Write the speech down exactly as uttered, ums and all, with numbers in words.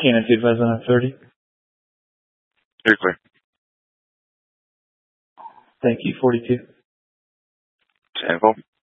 Canine to advise on a thirty. You're clear. Thank you. forty-two. ten four.